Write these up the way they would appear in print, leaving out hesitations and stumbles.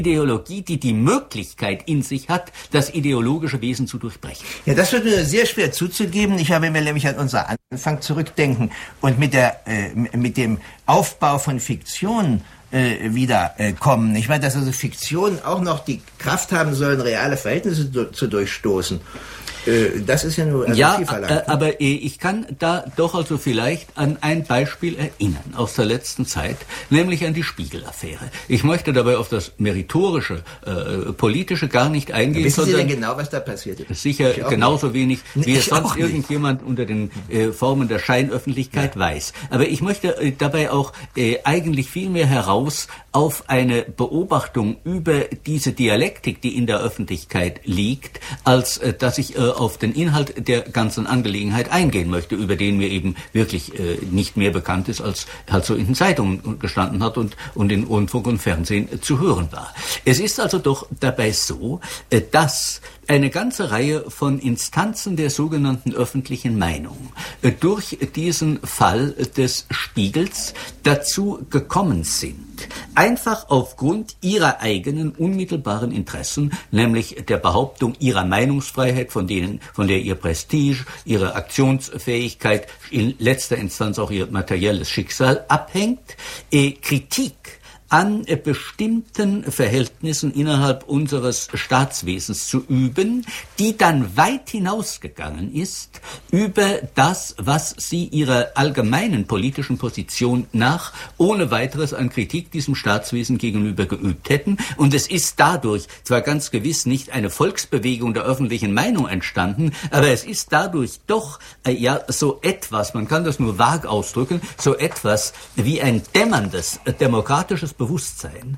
Ideologie, die die Möglichkeit in sich hat, das ideologische Wesen zu durchbrechen. Ja, das wird mir sehr schwer zuzugeben. Ich habe mir nämlich an unser Anfang zurückdenken und mit dem Aufbau von Fiktionen wiederkommen. Ich meine, dass also Fiktionen auch noch die Kraft haben sollen, reale Verhältnisse zu durchstoßen. Das ist ja nur viel verlangt. Aber ich kann da doch also vielleicht an ein Beispiel erinnern aus der letzten Zeit, nämlich an die Spiegel-Affäre. Ich möchte dabei auf das meritorische, politische gar nicht eingehen. Wissen Sie denn genau, was da passiert ist? Sicher genauso wenig, wie es sonst irgendjemand unter den Formen der Scheinöffentlichkeit weiß. Aber ich möchte dabei auch eigentlich viel mehr heraus auf eine Beobachtung über diese Dialektik, die in der Öffentlichkeit liegt, als dass ich auf den Inhalt der ganzen Angelegenheit eingehen möchte, über den mir eben wirklich nicht mehr bekannt ist, als halt so in den Zeitungen gestanden hat und in Rundfunk und Fernsehen zu hören war. Es ist also doch dabei so, dass eine ganze Reihe von Instanzen der sogenannten öffentlichen Meinung durch diesen Fall des Spiegels dazu gekommen sind, einfach aufgrund ihrer eigenen unmittelbaren Interessen, nämlich der Behauptung ihrer Meinungsfreiheit, von der ihr Prestige, ihre Aktionsfähigkeit, in letzter Instanz auch ihr materielles Schicksal abhängt, Kritik an bestimmten Verhältnissen innerhalb unseres Staatswesens zu üben, die dann weit hinausgegangen ist über das, was sie ihrer allgemeinen politischen Position nach ohne weiteres an Kritik diesem Staatswesen gegenüber geübt hätten. Und es ist dadurch zwar ganz gewiss nicht eine Volksbewegung der öffentlichen Meinung entstanden, aber es ist dadurch doch so etwas, man kann das nur vage ausdrücken, so etwas wie ein dämmerndes demokratisches Bewusstsein,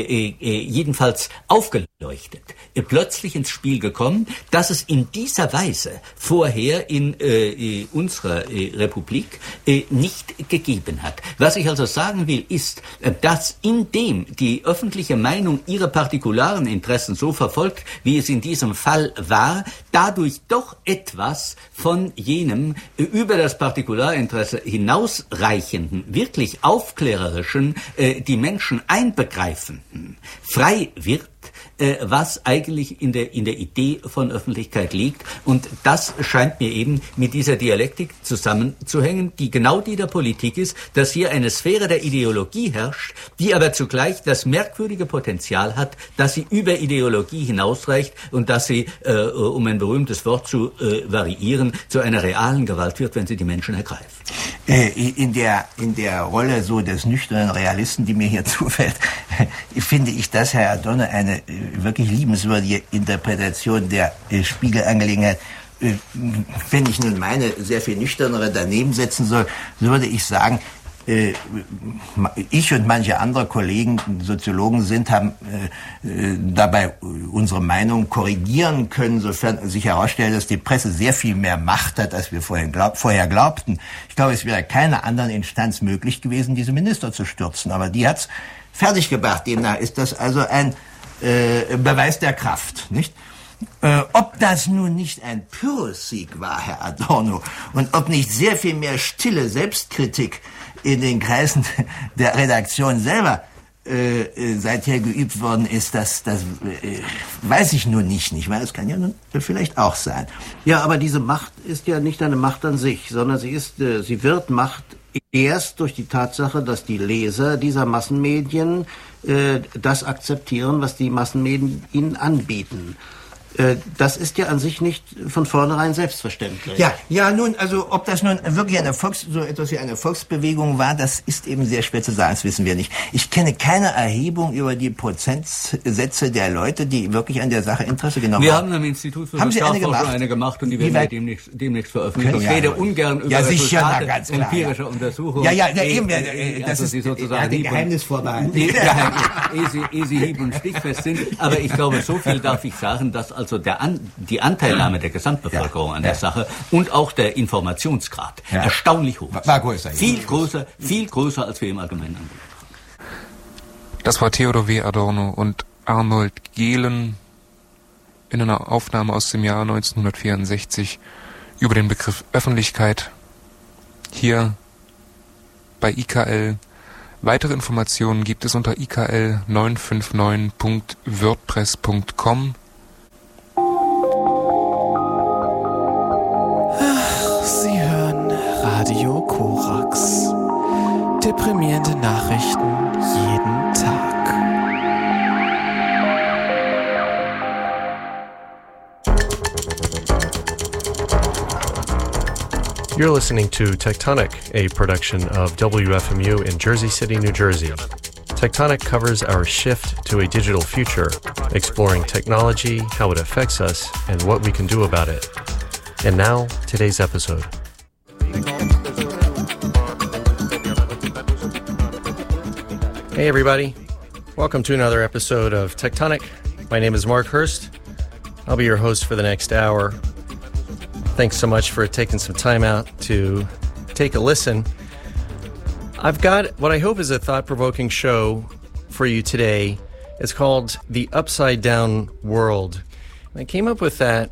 jedenfalls aufgeleuchtet, plötzlich ins Spiel gekommen, dass es in dieser Weise vorher in unserer Republik nicht gegeben hat. Was ich also sagen will, ist, dass indem die öffentliche Meinung ihre partikularen Interessen so verfolgt, wie es in diesem Fall war, dadurch doch etwas von jenem über das Partikularinteresse hinausreichenden, wirklich aufklärerischen, die Menschen einbegreifenden, frei wird, was eigentlich in der Idee von Öffentlichkeit liegt. Und das scheint mir eben mit dieser Dialektik zusammenzuhängen, die genau die der Politik ist, dass hier eine Sphäre der Ideologie herrscht, die aber zugleich das merkwürdige Potenzial hat, dass sie über Ideologie hinausreicht und dass sie, um ein berühmtes Wort zu variieren, zu einer realen Gewalt wird, wenn sie die Menschen ergreift. In der Rolle so des nüchternen Realisten, die mir hier zufällt, finde ich das, Herr Adorno, eine wirklich liebenswürdige Interpretation der Spiegelangelegenheit. Wenn ich nun meine sehr viel nüchternere daneben setzen soll, so würde ich sagen, ich und manche andere Kollegen, Soziologen haben dabei unsere Meinung korrigieren können, sofern sich herausstellt, dass die Presse sehr viel mehr Macht hat, als wir vorher glaubten. Ich glaube, es wäre keiner anderen Instanz möglich gewesen, diese Minister zu stürzen, aber die hat's fertiggebracht. Demnach ist das also ein Beweis der Kraft, nicht? Ob das nun nicht ein Pyrrhussieg war, Herr Adorno, und ob nicht sehr viel mehr stille Selbstkritik in den Kreisen der Redaktion selber seither geübt worden ist, das weiß ich nun nicht, weil es kann ja nun vielleicht auch sein. Ja, aber diese Macht ist ja nicht eine Macht an sich, sondern sie wird Macht erst durch die Tatsache, dass die Leser dieser Massenmedien das akzeptieren, was die Massenmedien ihnen anbieten. Das ist ja an sich nicht von vornherein selbstverständlich. Ja, nun, also ob das nun wirklich so etwas wie eine Volksbewegung war, das ist eben sehr schwer zu sagen, das wissen wir nicht. Ich kenne keine Erhebung über die Prozentsätze der Leute, die wirklich an der Sache Interesse genommen haben. Wir haben am Institut für Sozialforschung eine gemacht und die werden wir demnächst veröffentlichen. Ich rede ungern über Resultate empirischer Untersuchungen. Das ist sozusagen Geheimnis vorbehalten. Ehe sie hieb- und stichfest sind. Aber ich glaube, so viel darf ich sagen, dass also die Anteilnahme der Gesamtbevölkerung an der Sache und auch der Informationsgrad erstaunlich hoch ist. War größer. Viel größer, als wir im Allgemeinen angeben. Das war Theodor W. Adorno und Arnold Gehlen in einer Aufnahme aus dem Jahr 1964 über den Begriff Öffentlichkeit hier bei IKL Weitere Informationen gibt es unter ikl959.wordpress.com. Sie hören Radio Korax. Deprimierende Nachrichten jeden Tag. You're listening to Tectonic, a production of WFMU in Jersey City, New Jersey. Tectonic covers our shift to a digital future, exploring technology, how it affects us, and what we can do about it. And now, today's episode. Hey everybody, welcome to another episode of Tectonic. My name is Mark Hurst. I'll be your host for the next hour. Thanks so much for taking some time out to take a listen. I've got what I hope is a thought-provoking show for you today. It's called The Upside Down World. And I came up with that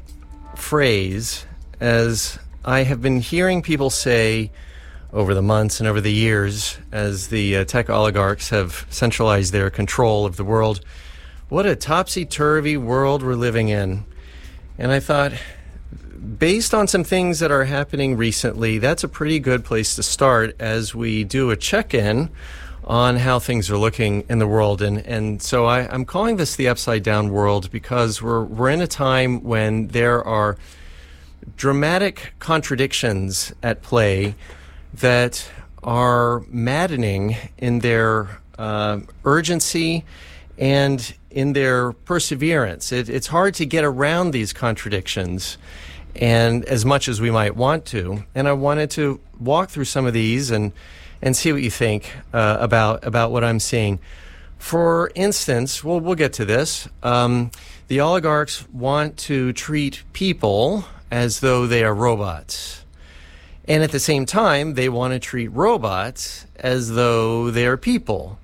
phrase as I have been hearing people say over the months and over the years as the tech oligarchs have centralized their control of the world. What a topsy-turvy world we're living in. And I thought, based on some things that are happening recently, that's a pretty good place to start as we do a check-in on how things are looking in the world. And so I'm calling this the upside down world because we're in a time when there are dramatic contradictions at play that are maddening in their urgency and in their perseverance. It's hard to get around these contradictions, and as much as we might want to. And I wanted to walk through some of these and see what you think about what I'm seeing. For instance, we'll get to this. The oligarchs want to treat people as though they are robots. And at the same time, they want to treat robots as though they are people.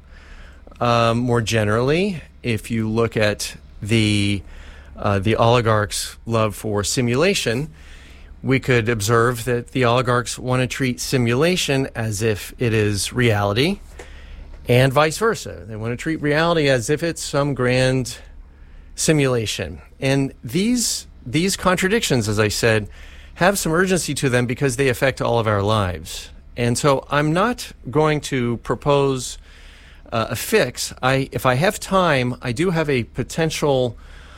More generally, if you look at the oligarchs' love for simulation, we could observe that the oligarchs want to treat simulation as if it is reality, and vice versa. They want to treat reality as if it's some grand simulation. And these contradictions, as I said, have some urgency to them because they affect all of our lives. And so I'm not going to propose a fix. If I have time, I do have a potential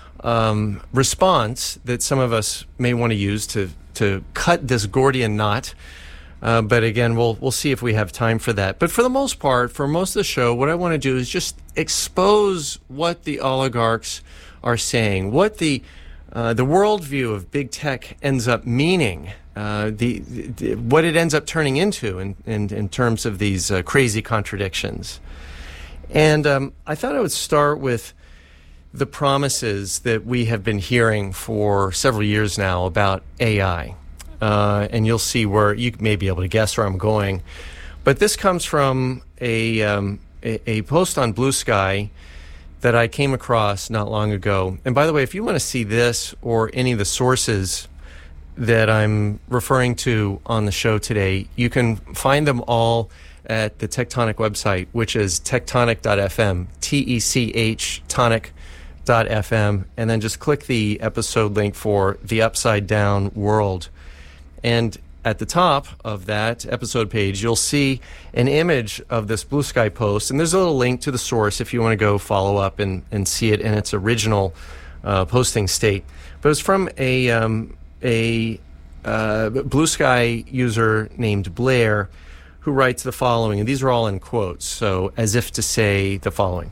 response that some of us may want to use to cut this Gordian knot. But again, we'll see if we have time for that. But for the most part, for most of the show, what I want to do is just expose what the oligarchs are saying, what the worldview of big tech ends up meaning, what it ends up turning into in terms of these crazy contradictions. And I thought I would start with the promises that we have been hearing for several years now about AI. And you'll see where you may be able to guess where I'm going. But this comes from a post on Blue Sky that I came across not long ago. And by the way, if you want to see this or any of the sources that I'm referring to on the show today, you can find them all at the Tectonic website, which is tectonic.fm, T-E-C-H, tonic.fm, and then just click the episode link for The Upside Down World. And at the top of that episode page, you'll see an image of this Blue Sky post, and there's a little link to the source if you want to go follow up and see it in its original posting state. But it's from a Blue Sky user named Blair, who writes the following, and these are all in quotes, so as if to say the following.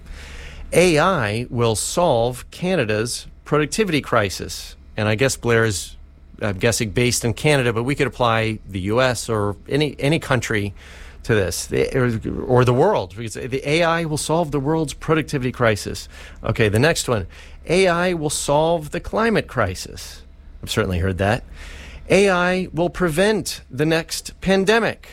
AI will solve Canada's productivity crisis. And I guess Blair is, I'm guessing, based in Canada, but we could apply the U.S. or any country to this, or the world. We could say the AI will solve the world's productivity crisis. Okay, the next one. AI will solve the climate crisis. I've certainly heard that. AI will prevent the next pandemic.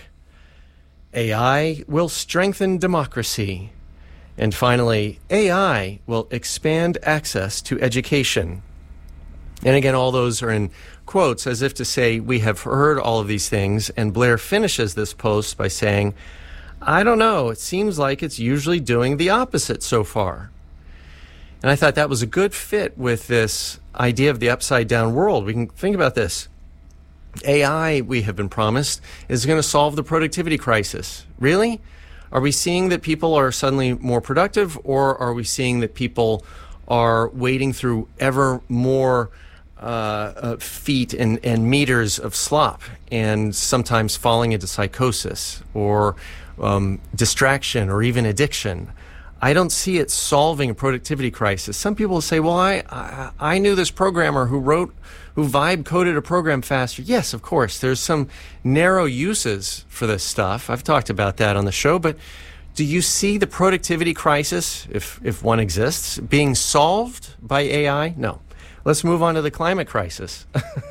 AI will strengthen democracy. And finally, AI will expand access to education. And again, all those are in quotes as if to say we have heard all of these things. And Blair finishes this post by saying, I don't know. It seems like it's usually doing the opposite so far. And I thought that was a good fit with this idea of the upside-down world. We can think about this. AI, we have been promised, is going to solve the productivity crisis. Really? Are we seeing that people are suddenly more productive, or are we seeing that people are wading through ever more feet and meters of slop, and sometimes falling into psychosis or distraction or even addiction? I don't see it solving a productivity crisis. Some people say, well, I knew this programmer who vibe coded a program faster. Yes, of course, there's some narrow uses for this stuff. I've talked about that on the show, but do you see the productivity crisis, if one exists, being solved by AI? No. Let's move on to the climate crisis.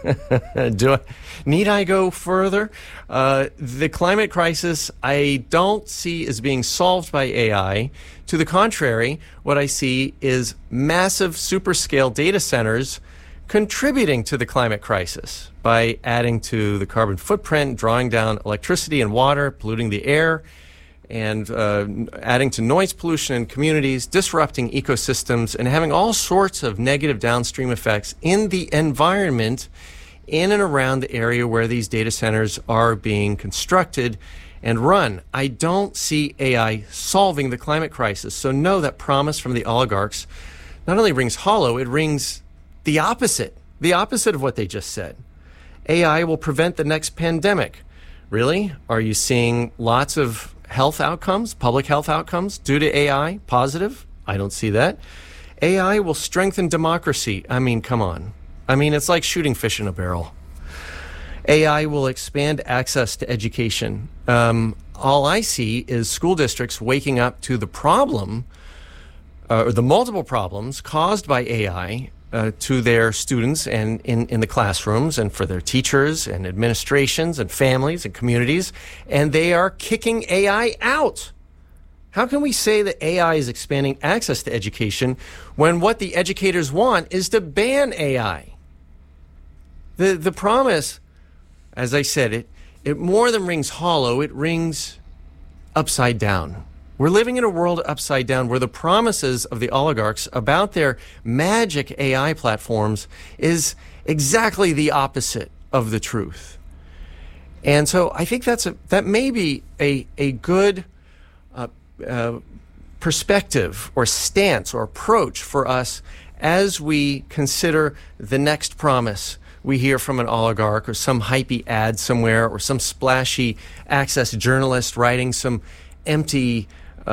Need I go further? The climate crisis I don't see as being solved by AI. To the contrary, what I see is massive superscale data centers contributing to the climate crisis by adding to the carbon footprint, drawing down electricity and water, polluting the air, and adding to noise pollution in communities, disrupting ecosystems, and having all sorts of negative downstream effects in the environment in and around the area where these data centers are being constructed and run. I don't see AI solving the climate crisis. So no, that promise from the oligarchs not only rings hollow, it rings the opposite of what they just said. AI will prevent the next pandemic. Really? Are you seeing lots of health outcomes, public health outcomes due to AI? Positive? I don't see that. AI will strengthen democracy. I mean, come on. I mean, it's like shooting fish in a barrel. AI will expand access to education. All I see is school districts waking up to the problem, or the multiple problems caused by AI to their students and in the classrooms, and for their teachers and administrations and families and communities, and they are kicking AI out. How can we say that AI is expanding access to education when what the educators want is to ban AI? The promise, as I said, it more than rings hollow, it rings upside down. We're living in a world upside down where the promises of the oligarchs about their magic AI platforms is exactly the opposite of the truth. And so I think that may be a good perspective or stance or approach for us as we consider the next promise we hear from an oligarch or some hypey ad somewhere or some splashy access journalist writing some empty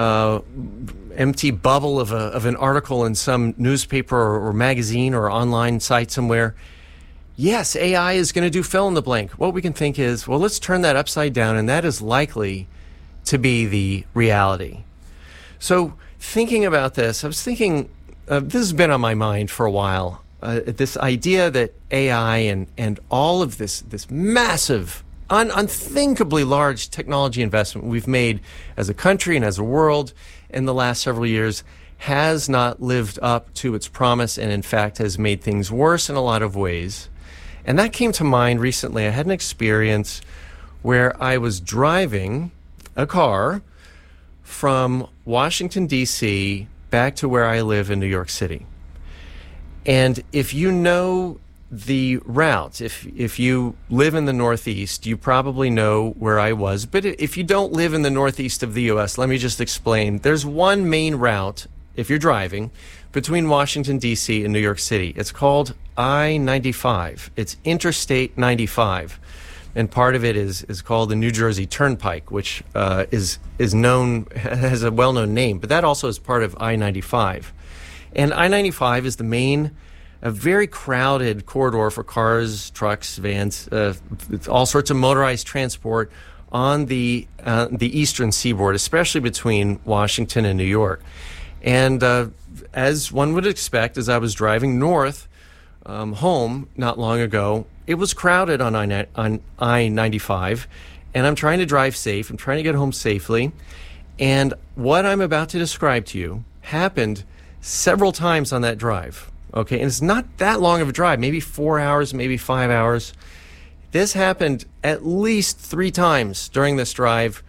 bubble of an article in some newspaper or magazine or online site somewhere. Yes, AI is going to do fill in the blank. What we can think is, well, let's turn that upside down, and that is likely to be the reality. So thinking about this, I was thinking, this has been on my mind for a while, this idea that AI and all of this massive, unthinkably large technology investment we've made as a country and as a world in the last several years has not lived up to its promise, and in fact has made things worse in a lot of ways. And that came to mind recently. I had an experience where I was driving a car from Washington, D.C. back to where I live in New York City. And if you know the route, if you live in the Northeast, you probably know where I was. But if you don't live in the Northeast of the U.S., let me just explain. There's one main route, if you're driving, between Washington, D.C. and New York City. It's called I-95. It's Interstate 95. And part of it is called the New Jersey Turnpike, which is known, has a well-known name. But that also is part of I-95. And I-95 is the main, a very crowded corridor for cars, trucks, vans, all sorts of motorized transport on the eastern seaboard, especially between Washington and New York. And as one would expect, as I was driving north home not long ago, it was crowded on I-95, and I'm trying to drive safe. I'm trying to get home safely. And what I'm about to describe to you happened several times on that drive. Okay, and it's not that long of a drive, maybe 4 hours, maybe 5 hours. This happened at least 3 times during this drive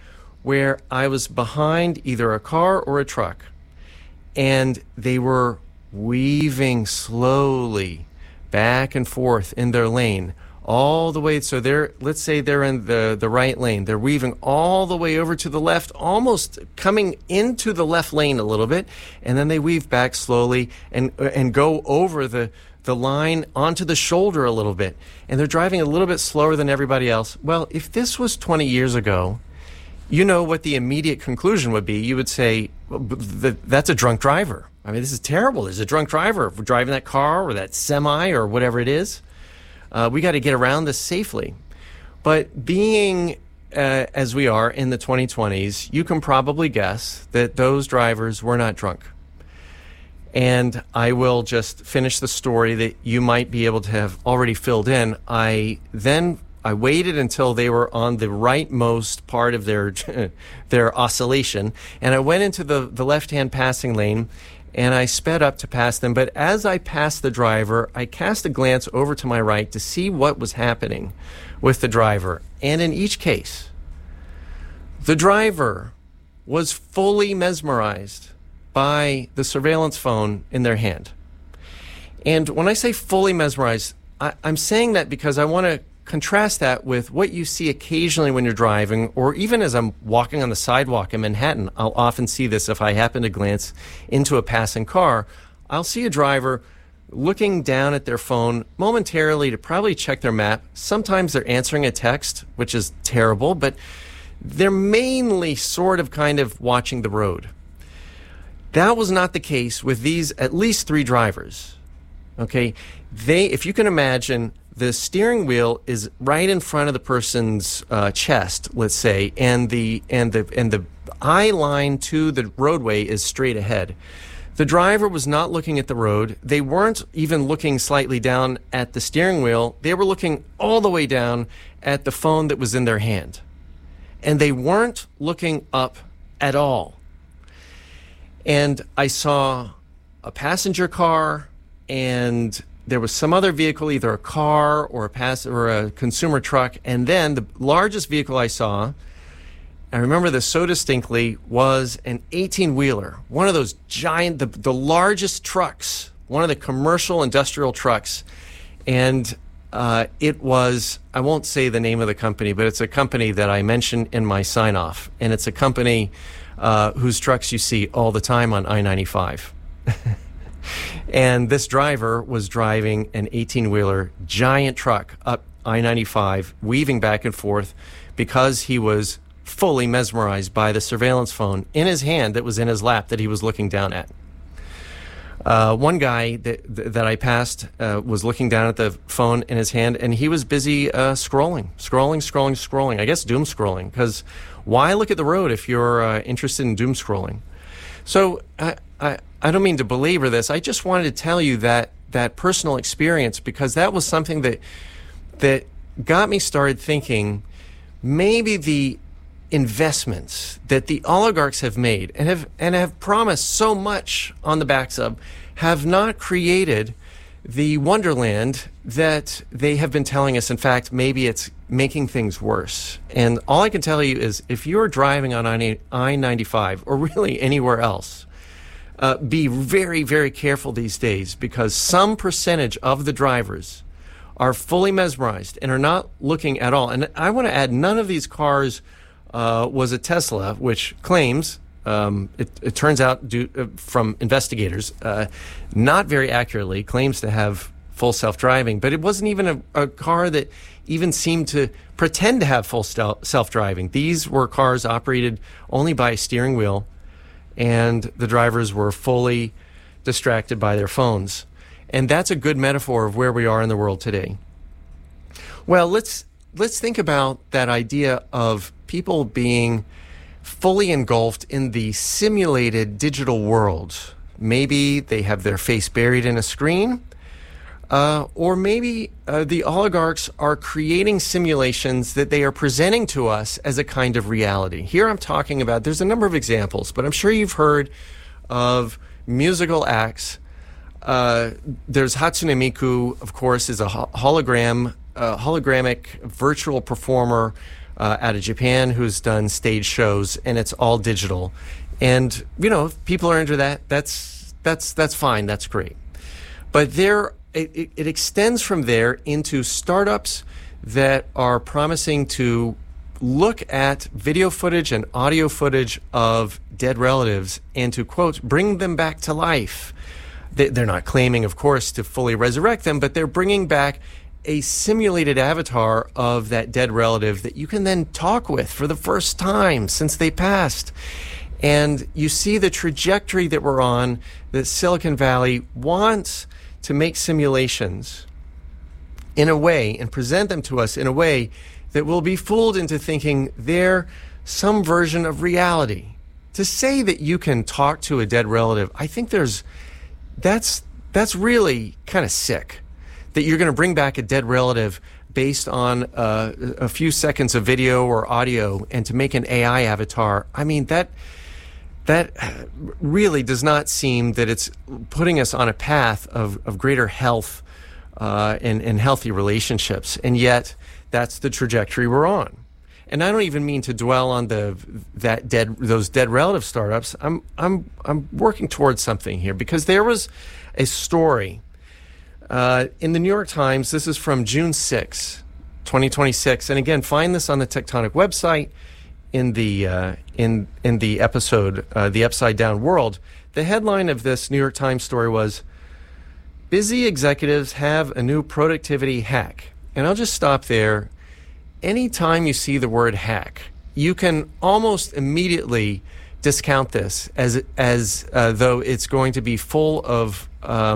where I was behind either a car or a truck, and they were weaving slowly back and forth in their lane, all the way. So let's say they're in the right lane. They're weaving all the way over to the left, almost coming into the left lane a little bit, and then they weave back slowly and go over the line onto the shoulder a little bit. And they're driving a little bit slower than everybody else. Well, if this was 20 years ago, you know what the immediate conclusion would be. You would say, well, that's a drunk driver. I mean, this is terrible. There's a drunk driver driving that car or that semi or whatever it is. We got to get around this safely. But being as we are in the 2020s, you can probably guess that those drivers were not drunk. And I will just finish the story that you might be able to have already filled in. I waited until they were on the rightmost part of their oscillation, and I went into the left-hand passing lane, and I sped up to pass them. But as I passed the driver, I cast a glance over to my right to see what was happening with the driver. And in each case, the driver was fully mesmerized by the surveillance phone in their hand. And when I say fully mesmerized, I'm saying that because I want to contrast that with what you see occasionally when you're driving, or even as I'm walking on the sidewalk in Manhattan. I'll often see this if I happen to glance into a passing car. I'll see a driver looking down at their phone momentarily to probably check their map. Sometimes they're answering a text, which is terrible, but they're mainly sort of kind of watching the road. That was not the case with these at least three drivers. Okay, if you can imagine, the steering wheel is right in front of the person's chest, let's say, and the eye line to the roadway is straight ahead. The driver was not looking at the road. They weren't even looking slightly down at the steering wheel. They were looking all the way down at the phone that was in their hand. And they weren't looking up at all. And I saw a passenger car, and there was some other vehicle, either a car or a consumer truck. And then the largest vehicle I saw, I remember this so distinctly, was an 18-wheeler, one of those giant, the largest trucks, one of the commercial industrial trucks. And it was, I won't say the name of the company, but it's a company that I mentioned in my sign-off. And it's a company whose trucks you see all the time on I-95. And this driver was driving an 18-wheeler giant truck up I-95, weaving back and forth, because he was fully mesmerized by the surveillance phone in his hand that was in his lap that he was looking down at. One guy that I passed was looking down at the phone in his hand, and he was busy scrolling. I guess doom scrolling, because why look at the road if you're interested in doom scrolling? So I don't mean to belabor this. I just wanted to tell you that personal experience, because that was something that got me started thinking maybe the investments that the oligarchs have made and have promised so much on the backs of have not created the wonderland that they have been telling us. In fact, maybe it's making things worse. And all I can tell you is, if you're driving on I-95 or really anywhere else, be very, very careful these days, because some percentage of the drivers are fully mesmerized and are not looking at all. And I want to add, none of these cars was a Tesla, which claims, it turns out from investigators, not very accurately, claims to have full self-driving. But it wasn't even a car that even seemed to pretend to have full self-driving. These were cars operated only by a steering wheel, and the drivers were fully distracted by their phones. And that's a good metaphor of where we are in the world today. Well, let's think about that idea of people being fully engulfed in the simulated digital world. Maybe they have their face buried in a screen, or maybe the oligarchs are creating simulations that they are presenting to us as a kind of reality. Here I'm talking about, there's a number of examples, but I'm sure you've heard of musical acts. There's Hatsune Miku, of course, is a hologramic virtual performer out of Japan who's done stage shows, and it's all digital. And, if people are into that, that's fine. That's great. But it extends from there into startups that are promising to look at video footage and audio footage of dead relatives and to, quote, bring them back to life. They're not claiming, of course, to fully resurrect them, but they're bringing back a simulated avatar of that dead relative that you can then talk with for the first time since they passed. And you see the trajectory that we're on, that Silicon Valley wants to make simulations in a way and present them to us in a way that we'll be fooled into thinking they're some version of reality. To say that you can talk to a dead relative, I think that's really kind of sick. That you're going to bring back a dead relative based on a few seconds of video or audio and to make an AI avatar. I mean, that really does not seem that it's putting us on a path of greater health and healthy relationships. And yet, that's the trajectory we're on. And I don't even mean to dwell on those dead relative startups. I'm working towards something here, because there was a story in the New York Times. This is from June 6, 2026. And again, find this on the Tectonic website in the episode, The Upside Down World. The headline of this New York Times story was, "Busy executives have a new productivity hack." And I'll just stop there. Anytime you see the word hack, you can almost immediately discount this as though it's going to be full of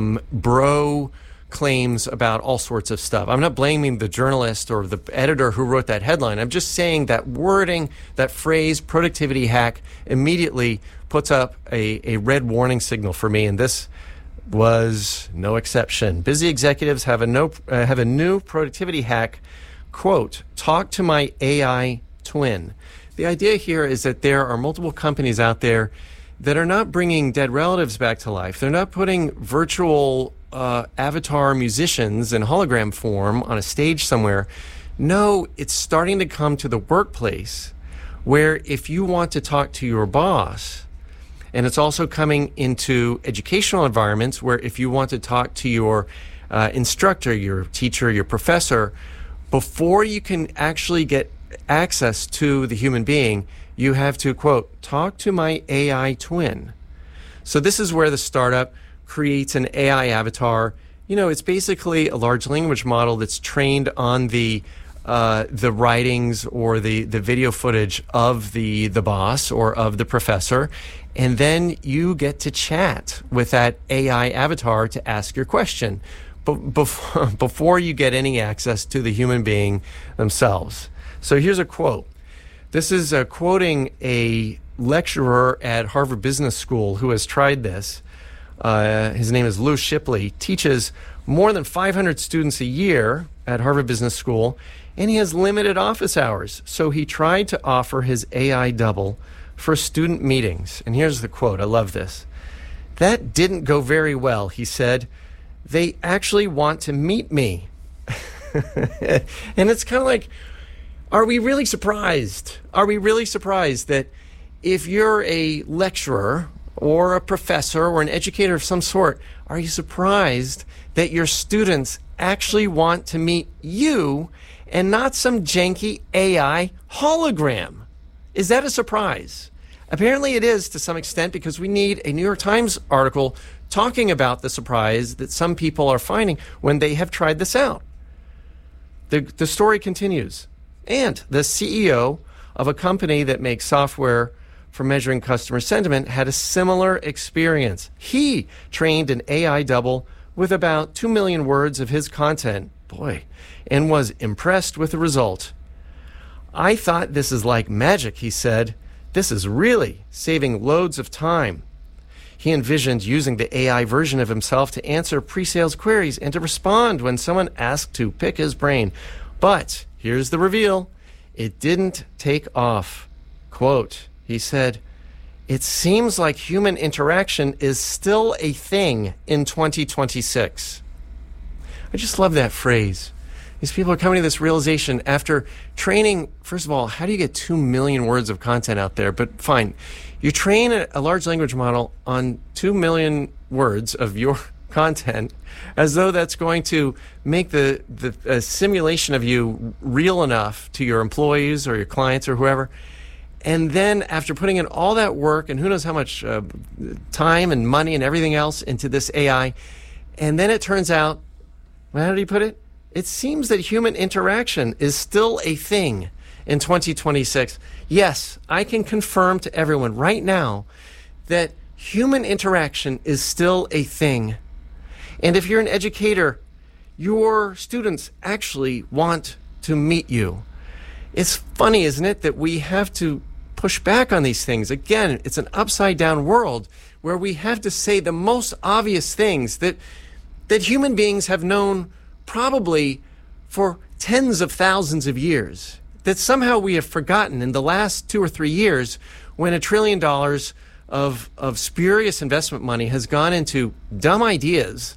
bro claims about all sorts of stuff. I'm not blaming the journalist or the editor who wrote that headline. I'm just saying that wording, that phrase, productivity hack, immediately puts up a red warning signal for me, and this was no exception. Busy executives have a new productivity hack. Quote, "Talk to my AI twin." The idea here is that there are multiple companies out there that are not bringing dead relatives back to life. They're not putting virtual avatar musicians in hologram form on a stage somewhere. No, it's starting to come to the workplace, where if you want to talk to your boss, and it's also coming into educational environments where if you want to talk to your instructor, your teacher, your professor, before you can actually get access to the human being, you have to, quote, "talk to my AI twin." So this is where the startup creates an AI avatar. It's basically a large language model that's trained on the writings or the video footage of the boss or of the professor. And then you get to chat with that AI avatar to ask your question before you get any access to the human being themselves. So here's a quote. This is quoting a lecturer at Harvard Business School who has tried this. His name is Lou Shipley, teaches more than 500 students a year at Harvard Business School, and he has limited office hours. So he tried to offer his AI double for student meetings. And here's the quote. I love this. "That didn't go very well," he said. "They actually want to meet me." And it's kind of like, are we really surprised? Are we really surprised that if you're a lecturer or a professor or an educator of some sort, are you surprised that your students actually want to meet you and not some janky AI hologram? Is that a surprise? Apparently it is to some extent, because we need a New York Times article talking about the surprise that some people are finding when they have tried this out. The story continues. And the CEO of a company that makes software for measuring customer sentiment had a similar experience. He trained an AI double with about 2 million words of his content, and was impressed with the result. "I thought this is like magic," he said. "This is really saving loads of time." He envisioned using the AI version of himself to answer pre-sales queries and to respond when someone asked to pick his brain. But here's the reveal. It didn't take off. Quote, he said, "It seems like human interaction is still a thing in 2026. I just love that phrase. These people are coming to this realization after training. First of all, how do you get 2 million words of content out there? But fine, you train a large language model on 2 million words of your content as though that's going to make the simulation of you real enough to your employees or your clients or whoever. And then after putting in all that work and who knows how much time and money and everything else into this AI, and then it turns out, well, how did he put it? It seems that human interaction is still a thing in 2026. Yes, I can confirm to everyone right now that human interaction is still a thing. And if you're an educator, your students actually want to meet you. It's funny, isn't it, that we have to push back on these things. Again, it's an upside down world where we have to say the most obvious things that human beings have known probably for tens of thousands of years, that somehow we have forgotten in the last 2 or 3 years when $1 trillion of spurious investment money has gone into dumb ideas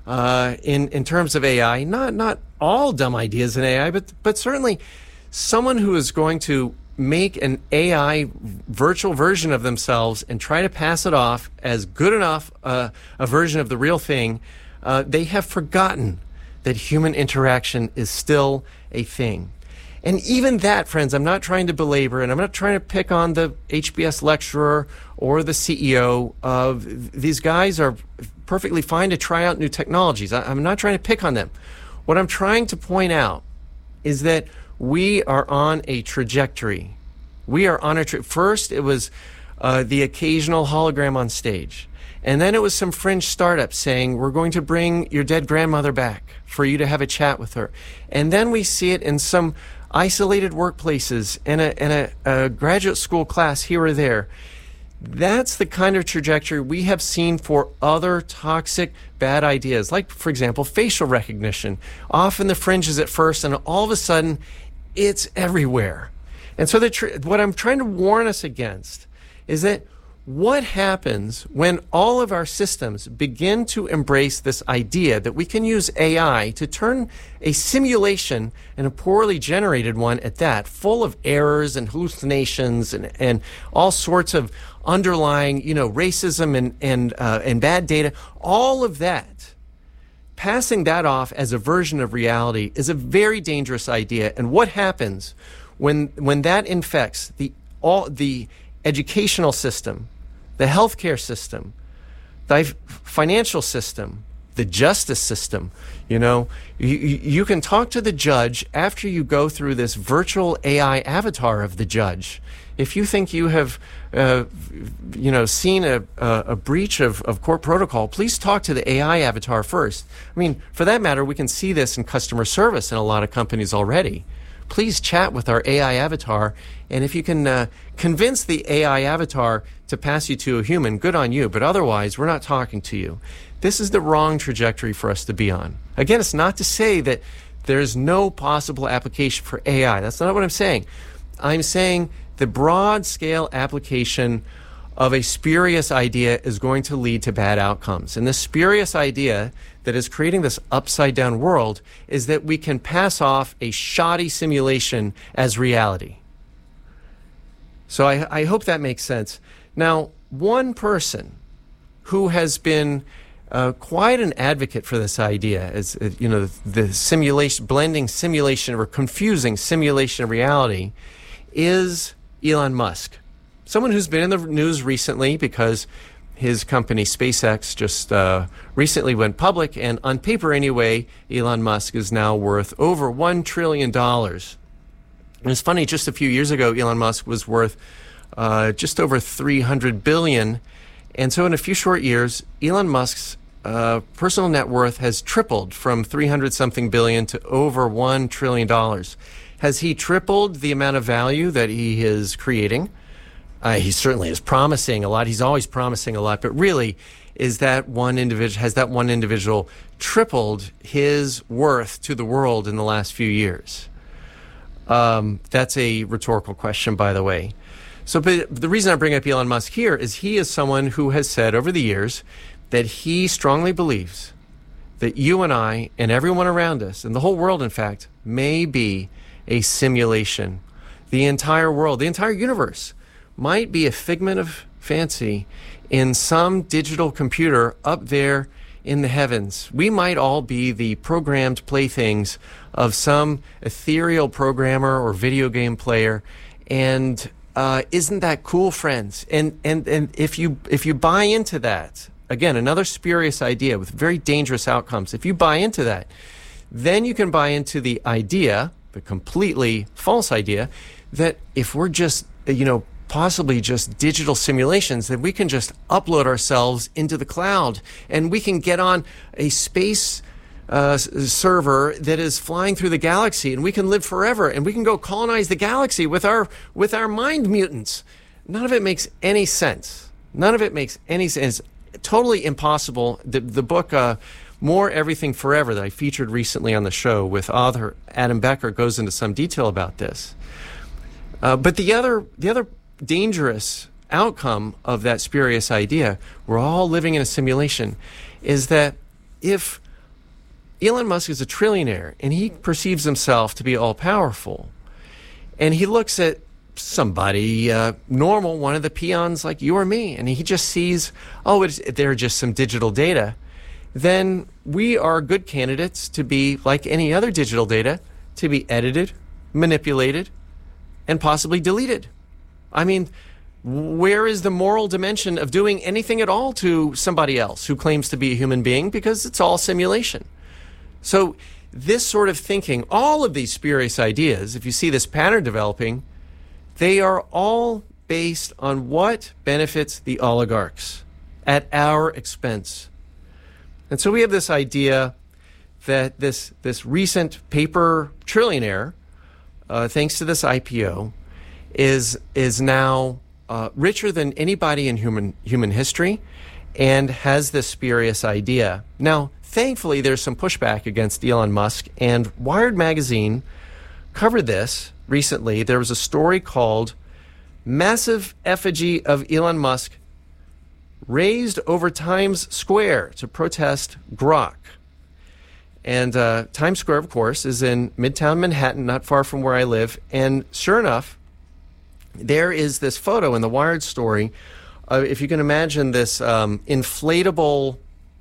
in terms of AI. Not all dumb ideas in AI, but certainly someone who is going to make an AI virtual version of themselves and try to pass it off as good enough a version of the real thing, they have forgotten that human interaction is still a thing. And even that, friends, I'm not trying to belabor, and I'm not trying to pick on the HBS lecturer or the CEO of these guys are perfectly fine to try out new technologies. I'm not trying to pick on them. What I'm trying to point out is that we are on a trajectory. We are on a first, it was the occasional hologram on stage. And then it was some fringe startup saying, we're going to bring your dead grandmother back for you to have a chat with her. And then we see it in some isolated workplaces and a graduate school class here or there. That's the kind of trajectory we have seen for other toxic, bad ideas, like, for example, facial recognition. Often the fringes at first, and all of a sudden, it's everywhere. And so what I'm trying to warn us against is that what happens when all of our systems begin to embrace this idea that we can use AI to turn a simulation, and a poorly generated one at that, full of errors and hallucinations and all sorts of underlying, racism and bad data, all of that, passing that off as a version of reality is a very dangerous idea. And what happens when that infects the educational system, the healthcare system, the financial system, the justice system? You can talk to the judge after you go through this virtual AI avatar of the judge. If you think you have, seen a breach of court protocol, please talk to the AI avatar first. I mean, for that matter, we can see this in customer service in a lot of companies already. Please chat with our AI avatar, and if you can convince the AI avatar to pass you to a human, good on you, but otherwise, we're not talking to you. This is the wrong trajectory for us to be on. Again, it's not to say that there's no possible application for AI. That's not what I'm saying. I'm saying the broad-scale application of a spurious idea is going to lead to bad outcomes. And the spurious idea that is creating this upside-down world is that we can pass off a shoddy simulation as reality. So I hope that makes sense. Now, one person who has been quite an advocate for this idea is, the simulation, blending simulation or confusing simulation and reality, is Elon Musk. Someone who's been in the news recently because his company SpaceX just recently went public, and on paper anyway, Elon Musk is now worth over $1 trillion. And it's funny, just a few years ago, Elon Musk was worth just over $300 billion. And so in a few short years, Elon Musk's personal net worth has tripled from 300-something billion to over $1 trillion. Has he tripled the amount of value that he is creating? He certainly is promising a lot. He's always promising a lot. But really, has that one individual tripled his worth to the world in the last few years? That's a rhetorical question, by the way. So, but the reason I bring up Elon Musk here is he is someone who has said over the years that he strongly believes that you and I and everyone around us, and the whole world, in fact, may be a simulation. The entire world, the entire universe, might be a figment of fancy in some digital computer up there in the heavens. We might all be the programmed playthings of some ethereal programmer or video game player. And isn't that cool, friends? And if you buy into that, again, another spurious idea with very dangerous outcomes. If you buy into that, then you can buy into the idea, the completely false idea, that if we're just, possibly just digital simulations, that we can just upload ourselves into the cloud and we can get on a space server that is flying through the galaxy and we can live forever and we can go colonize the galaxy with our mind mutants. None of it makes any sense. None of it makes any sense. It's totally impossible. The book, More Everything Forever, that I featured recently on the show with author Adam Becker, goes into some detail about this. But the other dangerous outcome of that spurious idea, we're all living in a simulation, is that if Elon Musk is a trillionaire and he perceives himself to be all-powerful, and he looks at somebody normal, one of the peons like you or me, and he just sees, they're just some digital data, then we are good candidates to be, like any other digital data, to be edited, manipulated, and possibly deleted. I mean, where is the moral dimension of doing anything at all to somebody else who claims to be a human being? Because it's all simulation. So this sort of thinking, all of these spurious ideas, if you see this pattern developing, they are all based on what benefits the oligarchs at our expense. And so we have this idea that this recent paper trillionaire, thanks to this IPO, is now richer than anybody in human history, and has this spurious idea. Now, thankfully, there's some pushback against Elon Musk, and Wired magazine covered this recently. There was a story called "Massive Effigy of Elon Musk Raised Over Times Square to Protest Grok." And Times Square, of course, is in Midtown Manhattan, not far from where I live. And sure enough, there is this photo in the Wired story. If you can imagine this inflatable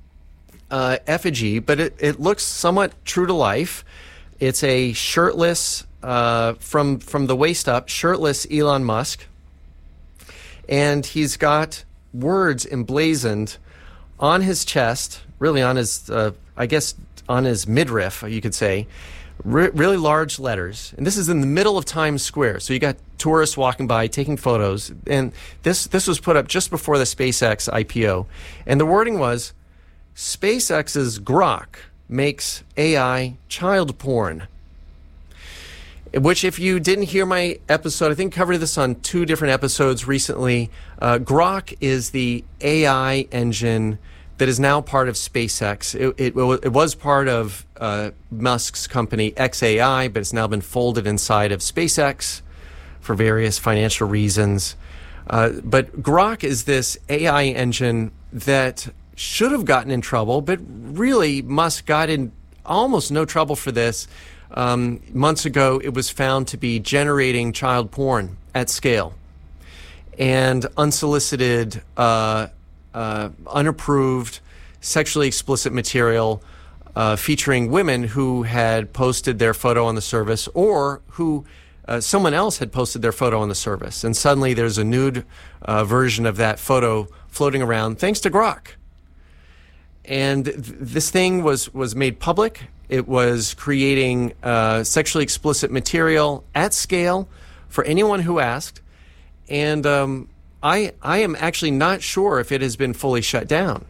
effigy, but it looks somewhat true to life. It's a shirtless, from the waist up, shirtless Elon Musk. And he's got words emblazoned on his chest, really on his, on his midriff, you could say, really large letters. And this is in the middle of Times Square. So you got tourists walking by, taking photos. And this was put up just before the SpaceX IPO. And the wording was, SpaceX's Grok makes AI child porn. Which, if you didn't hear my episode, I think I covered this on 2 different episodes recently. Grok is the AI engine that is now part of SpaceX. It was part of Musk's company xAI, but it's now been folded inside of SpaceX for various financial reasons. But Grok is this AI engine that should have gotten in trouble, but really Musk got in almost no trouble for this. Months ago, it was found to be generating child porn at scale and unsolicited, unapproved, sexually explicit material featuring women who had posted their photo on the service, or who someone else had posted their photo on the service. And suddenly there's a nude version of that photo floating around thanks to Grok. And this thing was made public. It was creating sexually explicit material at scale for anyone who asked. And I am actually not sure if it has been fully shut down.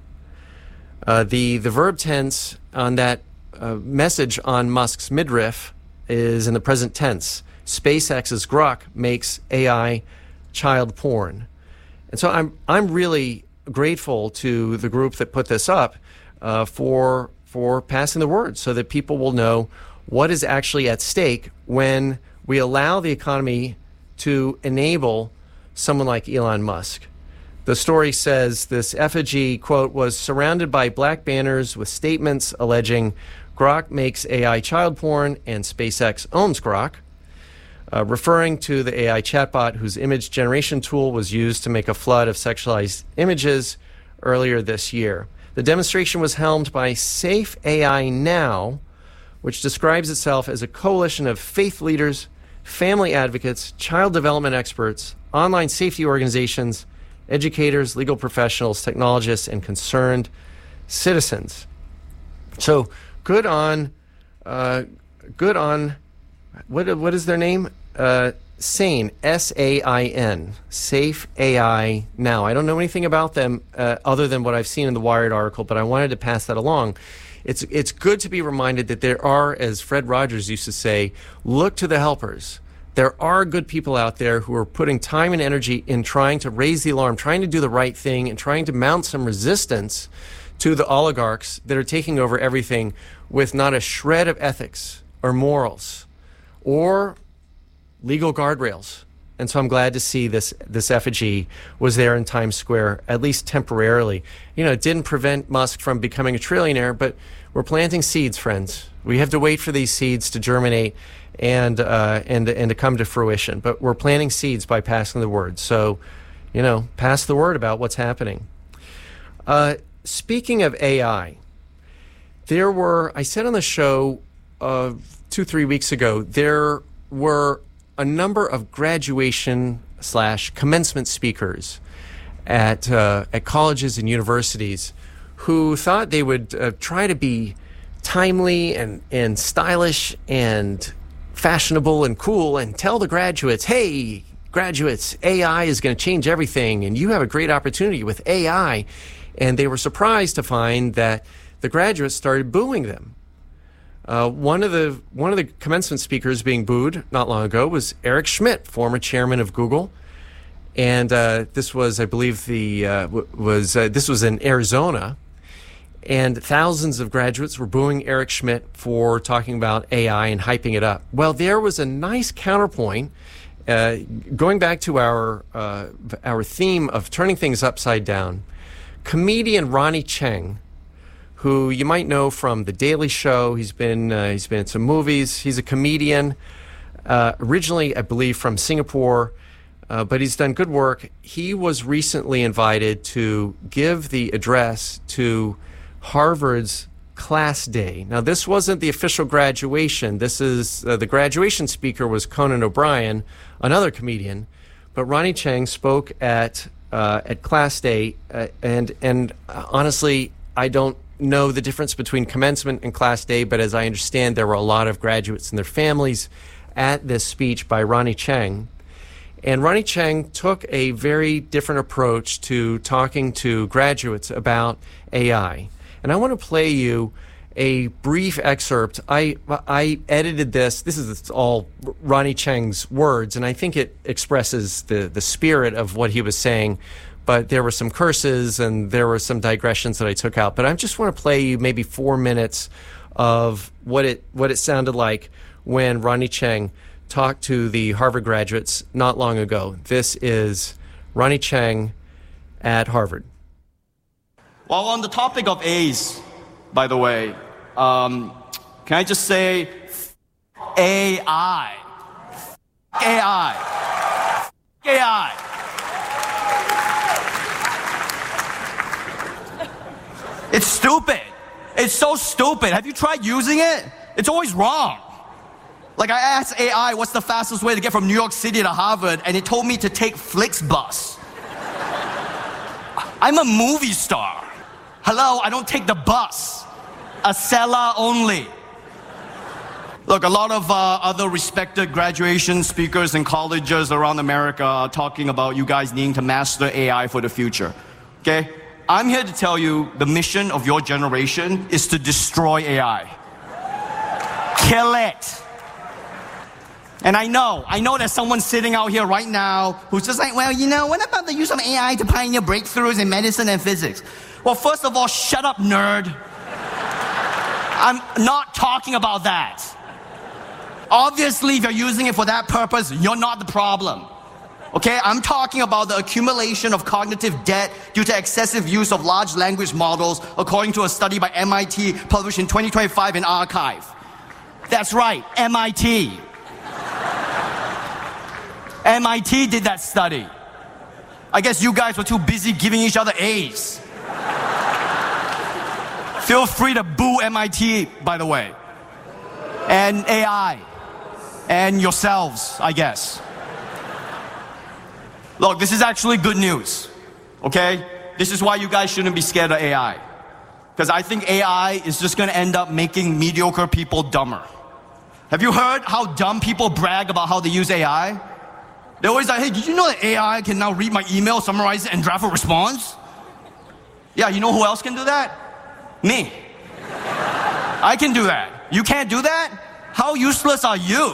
The verb tense on that message on Musk's midriff is in the present tense. SpaceX's Grok makes AI child porn. And so I'm really grateful to the group that put this up for passing the word, so that people will know what is actually at stake when we allow the economy to enable someone like Elon Musk. The story says this effigy, quote, was surrounded by black banners with statements alleging Grok makes AI child porn and SpaceX owns Grok, referring to the AI chatbot whose image generation tool was used to make a flood of sexualized images earlier this year. The demonstration was helmed by Safe AI Now, which describes itself as a coalition of faith leaders, family advocates, child development experts, online safety organizations, educators, legal professionals, technologists, and concerned citizens. So good on, what is their name? SAIN, S-A-I-N, Safe AI Now. I don't know anything about them other than what I've seen in the Wired article, but I wanted to pass that along. It's good to be reminded that there are, as Fred Rogers used to say, look to the helpers. There are good people out there who are putting time and energy in trying to raise the alarm, trying to do the right thing, and trying to mount some resistance to the oligarchs that are taking over everything with not a shred of ethics or morals or legal guardrails. And so I'm glad to see this effigy was there in Times Square, at least temporarily. You know, it didn't prevent Musk from becoming a trillionaire, but we're planting seeds, friends. We have to wait for these seeds to germinate and to come to fruition. But we're planting seeds by passing the word. So, you know, pass the word about what's happening. Speaking of AI, I said on the show 2-3 weeks ago, there were a number of graduation/commencement speakers at colleges and universities who thought they would try to be timely and stylish and fashionable and cool and tell the graduates, hey, graduates, AI is going to change everything and you have a great opportunity with AI. And they were surprised to find that the graduates started booing them. One of the commencement speakers being booed not long ago was Eric Schmidt, former chairman of Google, and this was, I believe, this was in Arizona, and thousands of graduates were booing Eric Schmidt for talking about AI and hyping it up. Well, there was a nice counterpoint, going back to our theme of turning things upside down. Comedian Ronny Chieng, who you might know from The Daily Show. He's been in some movies. He's a comedian, originally, I believe, from Singapore, but he's done good work. He was recently invited to give the address to Harvard's Class Day. Now, this wasn't the official graduation. This is the graduation speaker was Conan O'Brien, another comedian, but Ronny Chieng spoke at Class Day, and honestly, I don't know the difference between commencement and Class Day, but as I understand, there were a lot of graduates and their families at this speech by Ronny Chieng. And Ronny Chieng took a very different approach to talking to graduates about AI. And I want to play you a brief excerpt. I edited this. This is all Ronny Chieng's words, and I think it expresses the spirit of what he was saying. But there were some curses and there were some digressions that I took out. But I just want to play you maybe 4 minutes of what it sounded like when Ronny Chieng talked to the Harvard graduates not long ago. This is Ronny Chieng at Harvard. Well, on the topic of A's, by the way, can I just say AI? AI. AI. It's stupid. It's so stupid. Have you tried using it? It's always wrong. Like I asked AI, what's the fastest way to get from New York City to Harvard? And it told me to take Flixbus. I'm a movie star. Hello, I don't take the bus. Acela only. Look, a lot of other respected graduation speakers in colleges around America are talking about you guys needing to master AI for the future. Okay? I'm here to tell you the mission of your generation is to destroy AI. Kill it. And I know there's someone sitting out here right now who's just like, well, what about the use of AI to pioneer breakthroughs in medicine and physics? Well, first of all, shut up, nerd. I'm not talking about that. Obviously, if you're using it for that purpose, you're not the problem. Okay, I'm talking about the accumulation of cognitive debt due to excessive use of large language models, according to a study by MIT published in 2025 in Archive. That's right, MIT. MIT did that study. I guess you guys were too busy giving each other A's. Feel free to boo MIT, by the way. And AI. And yourselves, I guess. Look, this is actually good news, okay? This is why you guys shouldn't be scared of AI. Because I think AI is just going to end up making mediocre people dumber. Have you heard how dumb people brag about how they use AI? They're always like, hey, did you know that AI can now read my email, summarize it, and draft a response? Yeah, you know who else can do that? Me. I can do that. You can't do that? How useless are you?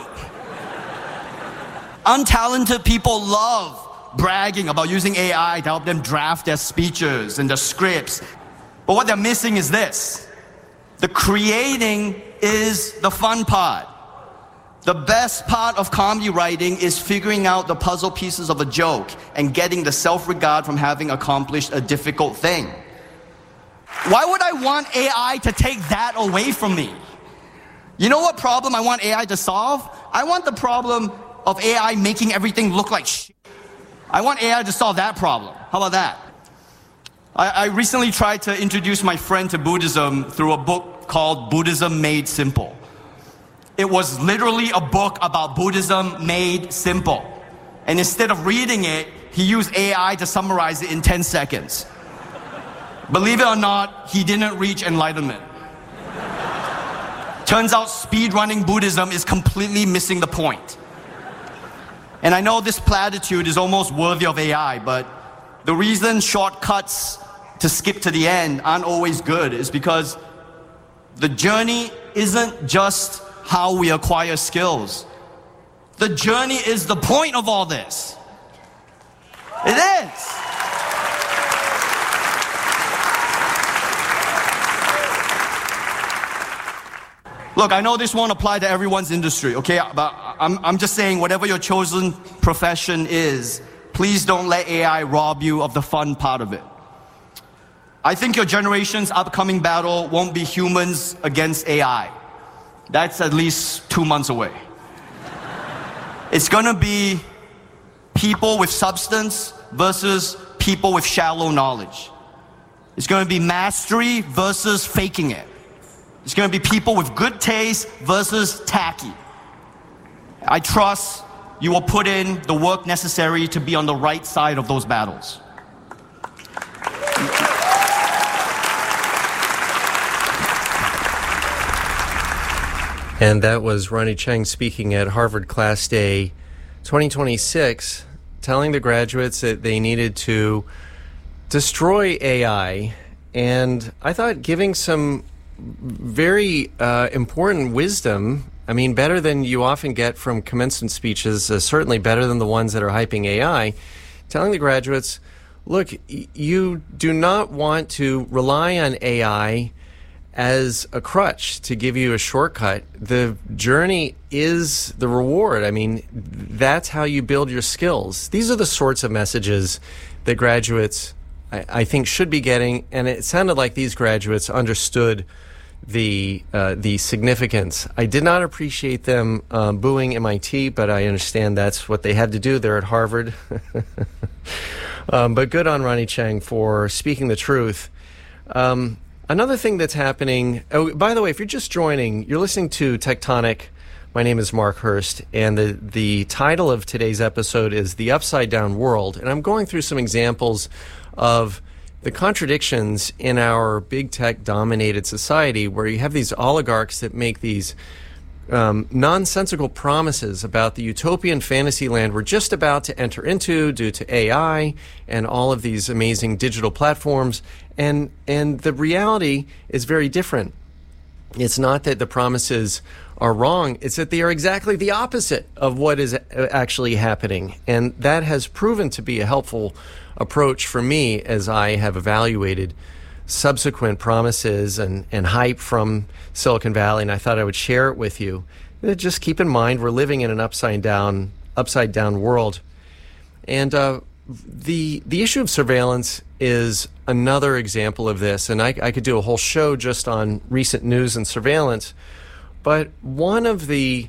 Untalented people love bragging about using AI to help them draft their speeches and their scripts. But what they're missing is this. The creating is the fun part. The best part of comedy writing is figuring out the puzzle pieces of a joke and getting the self-regard from having accomplished a difficult thing. Why would I want AI to take that away from me? You know what problem I want AI to solve? I want the problem of AI making everything look like shit. I want AI to solve that problem. How about that? I recently tried to introduce my friend to Buddhism through a book called Buddhism Made Simple. It was literally a book about Buddhism made simple. And instead of reading it, he used AI to summarize it in 10 seconds. Believe it or not, he didn't reach enlightenment. Turns out speedrunning Buddhism is completely missing the point. And I know this platitude is almost worthy of AI, but the reason shortcuts to skip to the end aren't always good is because the journey isn't just how we acquire skills. The journey is the point of all this. It is. Look, I know this won't apply to everyone's industry, okay? But I'm just saying, whatever your chosen profession is, please don't let AI rob you of the fun part of it. I think your generation's upcoming battle won't be humans against AI. That's at least 2 months away. It's gonna be people with substance versus people with shallow knowledge. It's gonna be mastery versus faking it. It's going to be people with good taste versus tacky. I trust you will put in the work necessary to be on the right side of those battles. And that was Ronny Chieng speaking at Harvard Class Day 2026, telling the graduates that they needed to destroy AI. And I thought giving some very important wisdom. I mean, better than you often get from commencement speeches, certainly better than the ones that are hyping AI, telling the graduates, look, you do not want to rely on AI as a crutch to give you a shortcut. The journey is the reward. I mean, that's how you build your skills. These are the sorts of messages that graduates, I think, should be getting, and it sounded like these graduates understood the significance. I did not appreciate them booing MIT, but I understand that's what they had to do. They're at Harvard. But good on Ronny Chieng for speaking the truth. Another thing that's happening, oh, by the way, if you're just joining, you're listening to Tectonic. My name is Mark Hurst, and the title of today's episode is The Upside Down World, and I'm going through some examples of the contradictions in our big tech-dominated society where you have these oligarchs that make these nonsensical promises about the utopian fantasy land we're just about to enter into due to AI and all of these amazing digital platforms, and the reality is very different. It's not that the promises are wrong, it's that they are exactly the opposite of what is actually happening, and that has proven to be a helpful approach for me as I have evaluated subsequent promises and hype from Silicon Valley, and I thought I would share it with you. Just keep in mind we're living in an upside down world. And the issue of surveillance is another example of this, and I could do a whole show just on recent news and surveillance. But one of the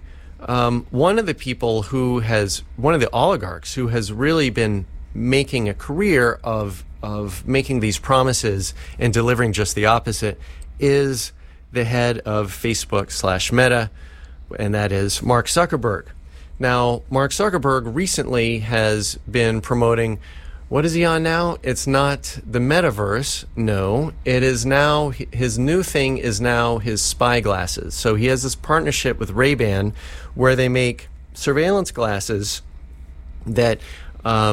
oligarchs who has really been making a career of making these promises and delivering just the opposite is the head of Facebook/Meta, and that is Mark Zuckerberg. Now, Mark Zuckerberg recently has been promoting, what is he on now? It's not the metaverse, no. It is now, his new thing is now his spy glasses. So he has this partnership with Ray-Ban where they make surveillance glasses that a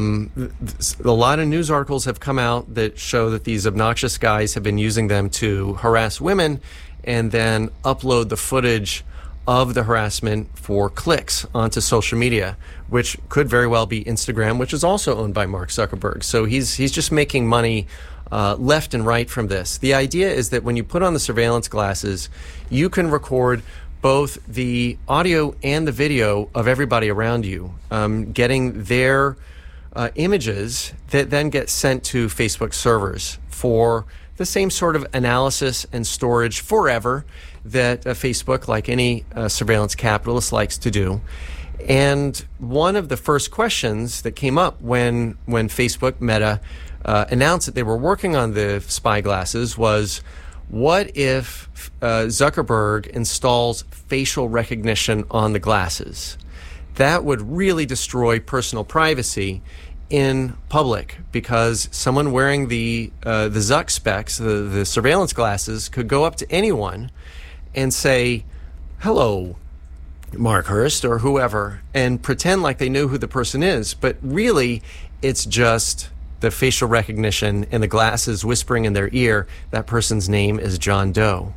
lot of news articles have come out that show that these obnoxious guys have been using them to harass women and then upload the footage of the harassment for clicks onto social media, which could very well be Instagram, which is also owned by Mark Zuckerberg. So he's just making money left and right from this. The idea is that when you put on the surveillance glasses, you can record both the audio and the video of everybody around you, getting their images that then get sent to Facebook servers for the same sort of analysis and storage forever that Facebook, like any surveillance capitalist, likes to do. And one of the first questions that came up when Facebook Meta announced that they were working on the spy glasses was, what if Zuckerberg installs facial recognition on the glasses? That would really destroy personal privacy in public, because someone wearing the Zuck specs, the surveillance glasses, could go up to anyone and say, hello, Mark Hurst, or whoever, and pretend like they knew who the person is. But really, it's just the facial recognition and the glasses whispering in their ear, that person's name is John Doe.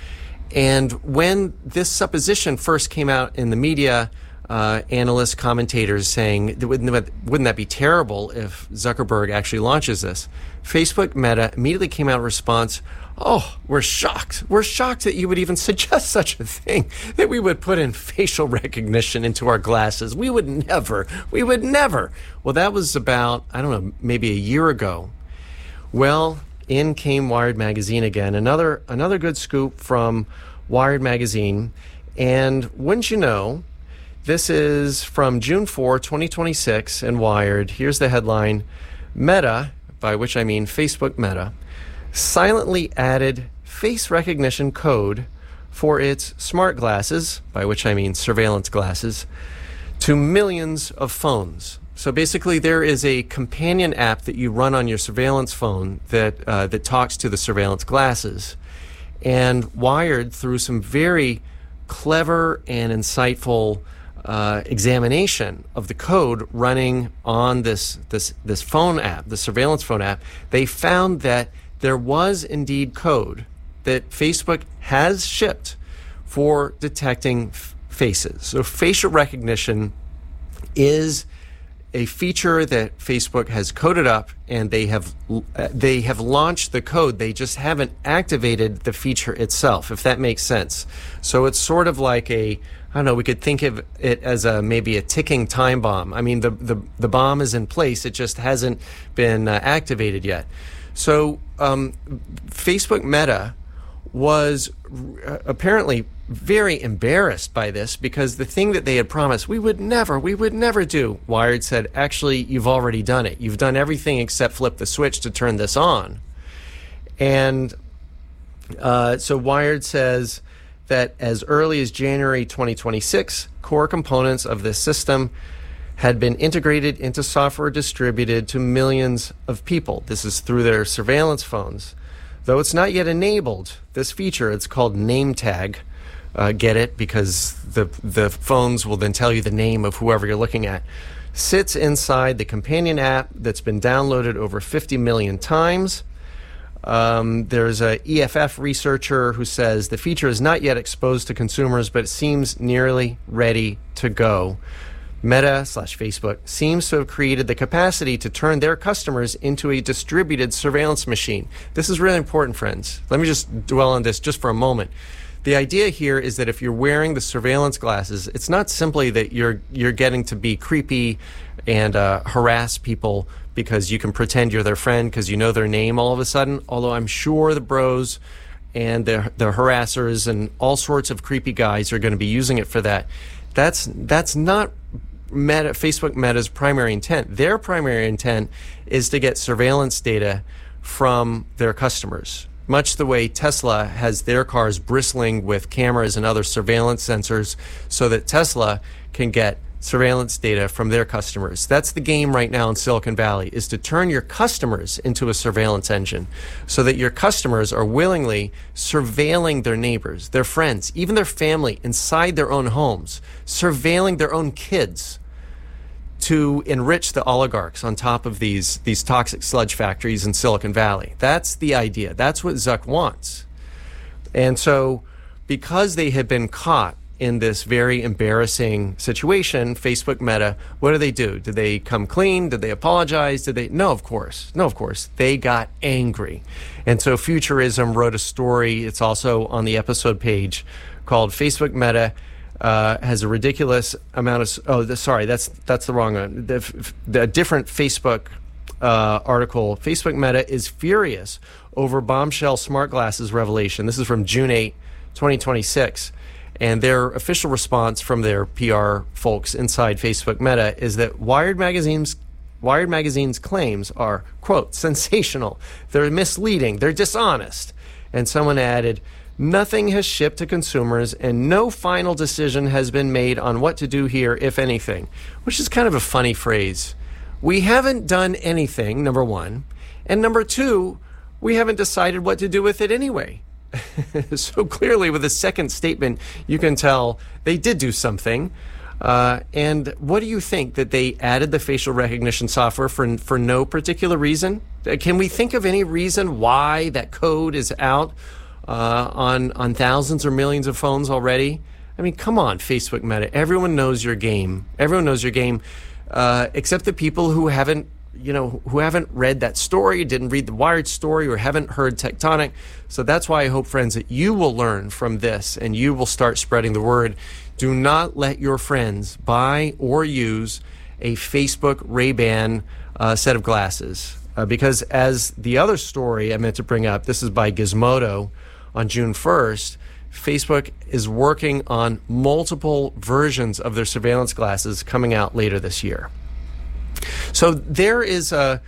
And when this supposition first came out in the media, analysts, commentators saying, wouldn't that be terrible if Zuckerberg actually launches this? Facebook Meta immediately came out in response, oh, we're shocked. We're shocked that you would even suggest such a thing, that we would put in facial recognition into our glasses. We would never. Well, that was about, I don't know, maybe a year ago. Well, in came Wired Magazine again. Another good scoop from Wired Magazine. And wouldn't you know, this is from June 4, 2026 in Wired. Here's the headline. Meta, by which I mean Facebook Meta, silently added face recognition code for its smart glasses, by which I mean surveillance glasses, to millions of phones. So basically there is a companion app that you run on your surveillance phone that talks to the surveillance glasses. And Wired, through some very clever and insightful examination of the code running on this phone app, the surveillance phone app, they found that there was indeed code that Facebook has shipped for detecting faces. So facial recognition is a feature that Facebook has coded up, and they have launched the code. They just haven't activated the feature itself, if that makes sense. So it's sort of like I don't know, we could think of it as maybe a ticking time bomb. I mean, the bomb is in place. It just hasn't been activated yet. So Facebook Meta was apparently very embarrassed by this, because the thing that they had promised, we would never do. Wired said, actually, you've already done it. You've done everything except flip the switch to turn this on. And so Wired says that as early as January 2026, core components of this system had been integrated into software distributed to millions of people. This is through their surveillance phones. Though it's not yet enabled, this feature, it's called name tag. Get it? Because the phones will then tell you the name of whoever you're looking at. Sits inside the companion app that's been downloaded over 50 million times. There's a EFF researcher who says the feature is not yet exposed to consumers, but it seems nearly ready to go. Meta/Facebook seems to have created the capacity to turn their customers into a distributed surveillance machine. This is really important, friends. Let me just dwell on this just for a moment. the idea here is that if you're wearing the surveillance glasses, it's not simply that you're getting to be creepy and harass people because you can pretend you're their friend because you know their name all of a sudden, although I'm sure the bros and the harassers and all sorts of creepy guys are going to be using it for that. That's not Facebook Meta's primary intent. Their primary intent is to get surveillance data from their customers, much the way Tesla has their cars bristling with cameras and other surveillance sensors so that Tesla can get surveillance data from their customers. That's the game right now in Silicon Valley, is to turn your customers into a surveillance engine so that your customers are willingly surveilling their neighbors, their friends, even their family inside their own homes, surveilling their own kids to enrich the oligarchs on top of these toxic sludge factories in Silicon Valley. That's the idea. That's what Zuck wants. And so because they have been caught in this very embarrassing situation, Facebook Meta, what do? Did they come clean? Did they apologize? No, of course. They got angry. And so Futurism wrote a story, it's also on the episode page, called Facebook Meta has a ridiculous amount of... that's the wrong one. The different Facebook article. Facebook Meta is furious over bombshell smart glasses revelation. This is from June 8, 2026. And their official response from their PR folks inside Facebook Meta is that Wired Magazine's claims are, quote, sensational. They're misleading. They're dishonest. And someone added, nothing has shipped to consumers and no final decision has been made on what to do here, if anything, which is kind of a funny phrase. We haven't done anything, number one. And number two, we haven't decided what to do with it anyway. So clearly with the second statement, you can tell they did do something. And what do you think, that they added the facial recognition software for no particular reason? Can we think of any reason why that code is out on thousands or millions of phones already? I mean, come on, Facebook Meta. Everyone knows your game. Except the people who haven't read that story, didn't read the Wired story, or haven't heard Tectonic. So that's why I hope, friends, that you will learn from this and you will start spreading the word. Do not let your friends buy or use a Facebook Ray-Ban set of glasses. Because as the other story I meant to bring up, this is by Gizmodo on June 1st, Facebook is working on multiple versions of their surveillance glasses coming out later this year. So there is a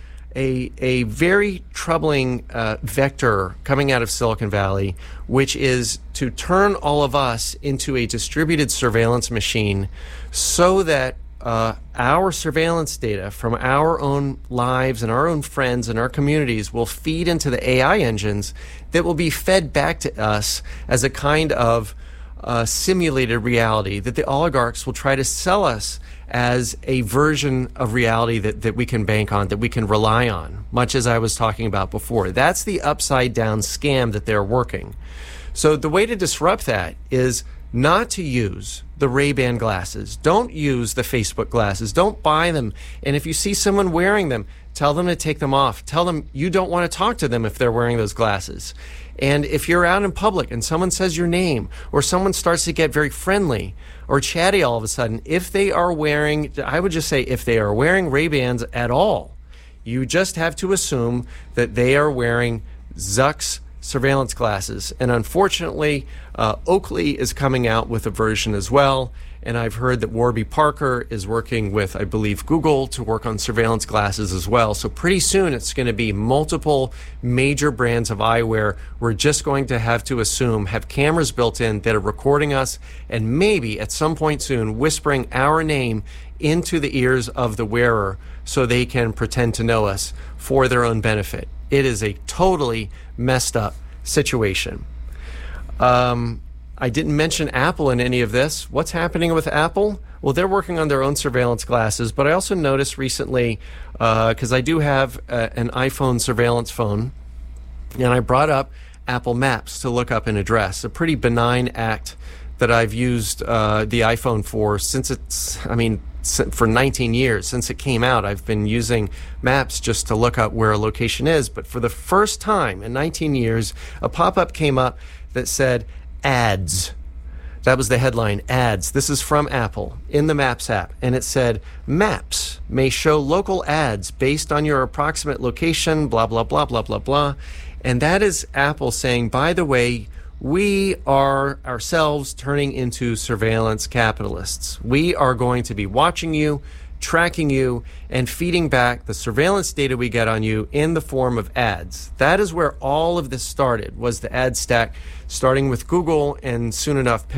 very troubling vector coming out of Silicon Valley, which is to turn all of us into a distributed surveillance machine so that our surveillance data from our own lives and our own friends and our communities will feed into the AI engines that will be fed back to us as a kind of simulated reality that the oligarchs will try to sell us as a version of reality that we can bank on, that we can rely on, much as I was talking about before. That's the upside down scam that they're working. So the way to disrupt that is not to use the Ray-Ban glasses. Don't use the Facebook glasses. Don't buy them. And if you see someone wearing them, tell them to take them off. Tell them you don't want to talk to them if they're wearing those glasses. And if you're out in public and someone says your name, or someone starts to get very friendly or chatty all of a sudden, if they are wearing, I would just say if they are wearing Ray-Bans at all, you just have to assume that they are wearing Zuck's surveillance glasses. And unfortunately, Oakley is coming out with a version as well. And I've heard that Warby Parker is working with, I believe, Google to work on surveillance glasses as well. So pretty soon it's going to be multiple major brands of eyewear. We're just going to have to assume have cameras built in that are recording us and maybe at some point soon whispering our name into the ears of the wearer so they can pretend to know us for their own benefit. It is a totally messed up situation. I didn't mention Apple in any of this. What's happening with Apple? Well, they're working on their own surveillance glasses, but I also noticed recently, because I do have an iPhone surveillance phone, and I brought up Apple Maps to look up an address, a pretty benign act that I've used the iPhone for for 19 years. Since it came out, I've been using Maps just to look up where a location is. But for the first time in 19 years, a pop-up came up that said, ads. That was the headline, ads. This is from Apple in the Maps app. And it said, Maps may show local ads based on your approximate location, blah, blah, blah, blah, blah, blah. And that is Apple saying, by the way, we are ourselves turning into surveillance capitalists. We are going to be watching you, tracking you, and feeding back the surveillance data we get on you in the form of ads. That is where all of this started, was the ad stack, starting with Google and soon enough